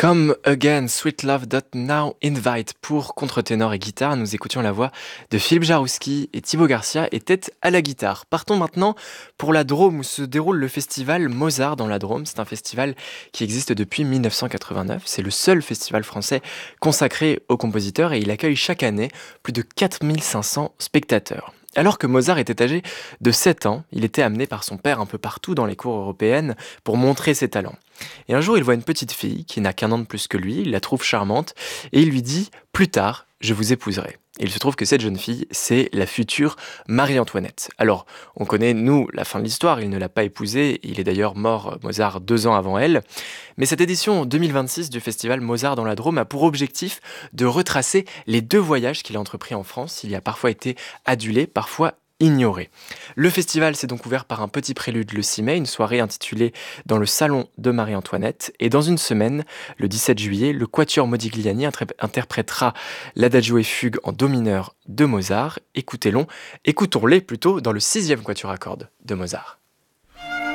Come Again, Sweet Love That Now Invite. Pour contre-ténor et guitare, nous écoutions la voix de Philippe Jarouski et Thibaut Garcia était à la guitare. Partons maintenant pour la Drôme où se déroule le festival Mozart dans la Drôme. C'est un festival qui existe depuis 1989. C'est le seul festival français consacré aux compositeurs et il accueille chaque année plus de 4500 spectateurs. Alors que Mozart était âgé de 7 ans, il était amené par son père un peu partout dans les cours européennes pour montrer ses talents. Et un jour, il voit une petite fille qui n'a qu'un an de plus que lui, il la trouve charmante et il lui dit « Plus tard, je vous épouserai ». Et il se trouve que cette jeune fille, c'est la future Marie-Antoinette. Alors, on connaît, nous, la fin de l'histoire, il ne l'a pas épousée, il est d'ailleurs mort, Mozart, 2 ans avant elle. Mais cette édition 2026 du festival Mozart dans la Drôme a pour objectif de retracer les 2 voyages qu'il a entrepris en France. Il y a parfois été adulé, parfois ignoré. Le festival s'est donc ouvert par un petit prélude le 6 mai, une soirée intitulée Dans le salon de Marie-Antoinette. Et dans une semaine, le 17 juillet, le Quatuor Modigliani interprétera l'Adagio et fugue en do mineur de Mozart. Écoutons-les plutôt dans le 6e Quatuor à cordes de Mozart.